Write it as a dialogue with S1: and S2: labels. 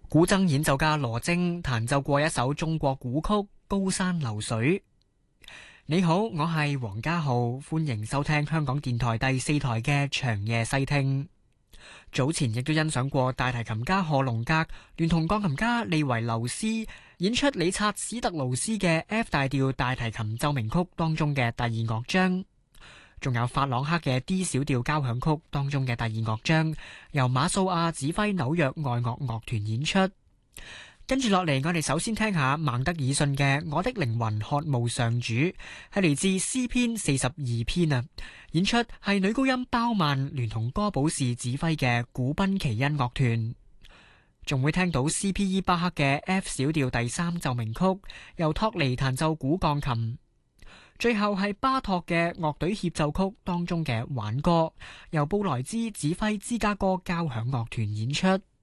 S1: 古箏演奏家羅晶彈奏過一首中國古曲《高山流水》。你好，我係黃家浩，歡迎收聽香港電台第4台嘅長夜細聽。早前亦都欣賞過大提琴家賀龍格聯同鋼琴家利維留斯演出理察史特勞斯嘅 F 大調大提琴奏鳴曲當中嘅第二樂章，仲有法朗克嘅 D 小調交響曲當中嘅第二樂章，由馬素亞指揮紐約愛樂樂團演出。跟住落嚟，我哋首先聽下孟德爾遜嘅《我的靈魂渴慕上主》，係嚟自詩篇42篇啊。演出係女高音包曼聯同哥寶士指揮嘅古賓奇恩樂團。仲會聽到 C.P.E 巴克嘅 F 小調第3奏鳴曲，由托尼彈奏古鋼琴。最後係巴托嘅樂隊協奏曲當中嘅挽歌，由布萊茲指揮芝加哥交響樂團演出。